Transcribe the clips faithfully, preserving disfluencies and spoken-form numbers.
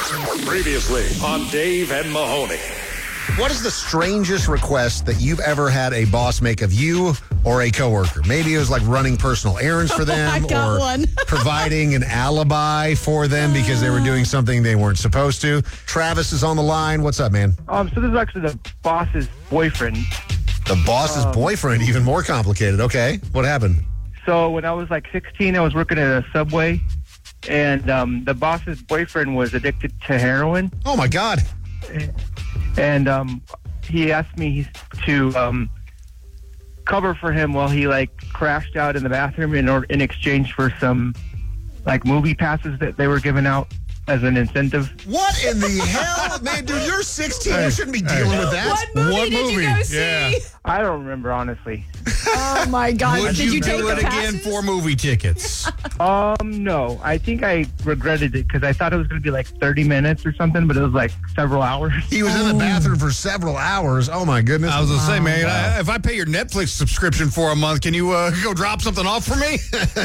Previously on Dave and Mahoney. What is the strangest request that you've ever had a boss make of you or a coworker? Maybe it was like running personal errands for them, I got or one. providing an alibi for them because they were doing something they weren't supposed to. Travis is on the line. What's up, man? Um, so this is actually the boss's boyfriend. The boss's Um, boyfriend, even more complicated. Okay, what happened? So when I was like sixteen, I was working at a Subway, and um, the boss's boyfriend was addicted to heroin. Oh my God. And um, he asked me to um, cover for him while he like crashed out in the bathroom in or in exchange for some like movie passes that they were giving out as an incentive. What in the hell, man? Dude, you're sixteen. You shouldn't be dealing with that. What movie What did movie? you go see? Yeah. I don't remember honestly. Oh my God! Would did you, you, do take it the again passes? for movie tickets? Um, no, I think I regretted it because I thought it was going to be like thirty minutes or something, but it was like several hours. He was in the bathroom for several hours. Oh my goodness. I was going to say, man, I, if I pay your Netflix subscription for a month, can you uh, go drop something off for me?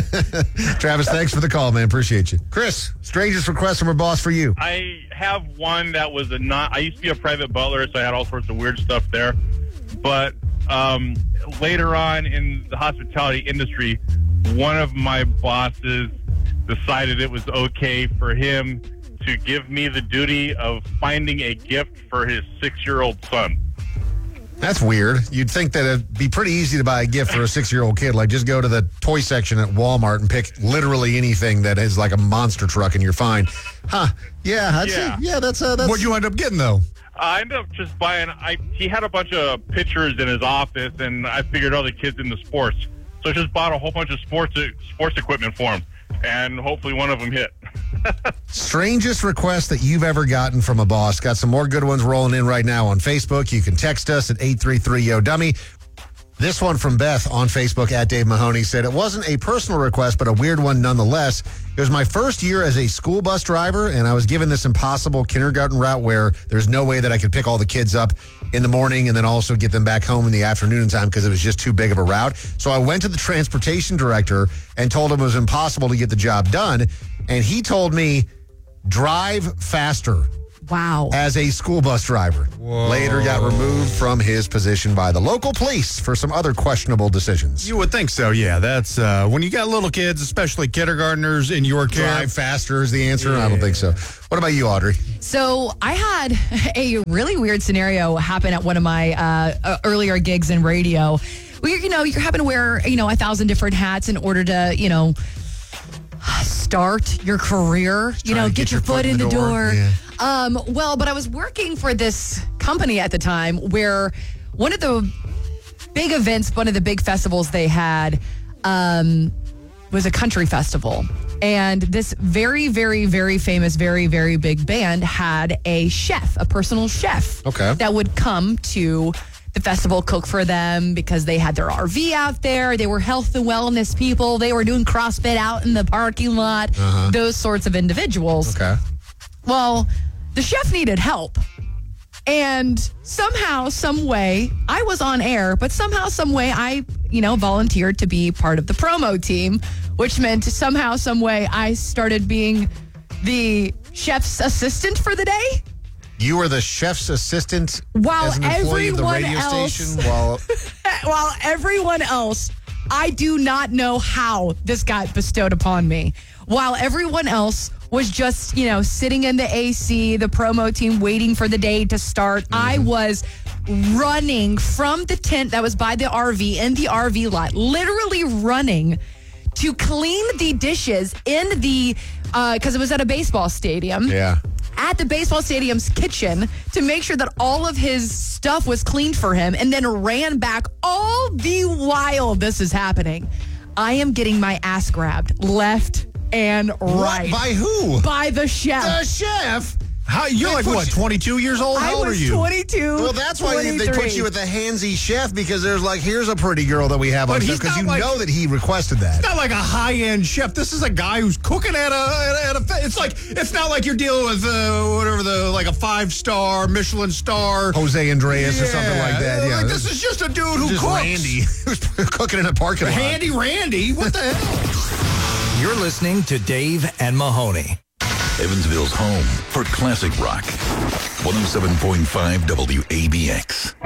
Travis, thanks for the call, man. Appreciate you. Chris, strangest request from a boss for you. I have one that was a not. I used to be a private butler, so I had all sorts of weird stuff there. But um, later on in the hospitality industry, one of my bosses decided it was okay for him to give me the duty of finding a gift for his six-year-old son. That's weird. You'd think that it'd be pretty easy to buy a gift for a six-year-old kid. Like, just go to the toy section at Walmart and pick literally anything that is like a monster truck, and you're fine. Huh? Yeah, that's Yeah. yeah, that's uh, that's. What'd you end up getting, though? I ended up just buying. I he had a bunch of pictures in his office, and I figured all the kids into sports, so I just bought a whole bunch of sports sports equipment for him, and hopefully one of them hit. Strangest request that you've ever gotten from a boss. Got some more good ones rolling in right now on Facebook. You can text us at eight three three yo dummy. This one from Beth on Facebook at Dave Mahoney said, it wasn't a personal request, but a weird one nonetheless. It was my first year as a school bus driver, and I was given this impossible kindergarten route where there's no way that I could pick all the kids up in the morning and then also get them back home in the afternoon time because it was just too big of a route. So I went to the transportation director and told him it was impossible to get the job done. And he told me, drive faster. Wow. As a school bus driver. Whoa. Later got removed from his position by the local police for some other questionable decisions. You would think so, yeah. That's uh, when you got little kids, especially kindergartners in your care. Drive faster is the answer? I don't think so. What about you, Audrey? So I had a really weird scenario happen at one of my uh, uh, earlier gigs in radio. Where, you know, you're having to wear, you know, a thousand different hats in order to, you know, start your career, you know, to get, your, foot, in the door. Yeah. Um, well, but I was working for this company at the time where one of the big events, one of the big festivals they had um, was a country festival. And this very, very, very famous, very, very big band had a chef, a personal chef. Okay. That would come to the festival, cook for them because they had their R V out there. They were health and wellness people. They were doing CrossFit out in the parking lot. Uh-huh. Those sorts of individuals. Okay. Well, the chef needed help. And somehow, some way, I was on air, but somehow, some way, I, you know, volunteered to be part of the promo team, which meant somehow, some way, I started being the chef's assistant for the day. You were the chef's assistant While as an employee of the everyone radio else- station while While everyone else, I do not know how this got bestowed upon me. While everyone else was just, you know, sitting in the A C, the promo team waiting for the day to start, mm-hmm. I was running from the tent that was by the R V in the R V lot, literally running to clean the dishes in the, uh, because it was at a baseball stadium. Yeah. At the baseball stadium's kitchen to make sure that all of his stuff was cleaned for him, and then ran back all the while this is happening. I am getting my ass grabbed left and right. What? By who? By the chef. The chef? How you're They like put what, you- twenty-two years old? I How old are was you? twenty-two. Well, that's why they, they put twenty-three. you at the handsy chef, because there's like, here's a pretty girl that we have on But chef, he's because not you like- know that he requested that. It's not like a high-end chef. This is a guy who's cooking at a, at a, at a it's like, it's not like you're dealing with uh, whatever the, like a five-star, Michelin star. Jose Andreas or something like that. Yeah, Like, this is just a dude who just cooks. Randy who's cooking in a parking lot. Handy Randy. What the hell? You're listening to Dave and Mahoney. Evansville's home for classic rock. one oh seven point five W A B X.